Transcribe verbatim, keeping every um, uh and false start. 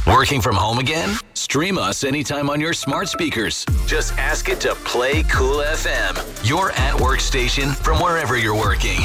Working from home again? Stream us anytime on your smart speakers. Just ask it to play Cool F M, your at-work station from wherever you're working.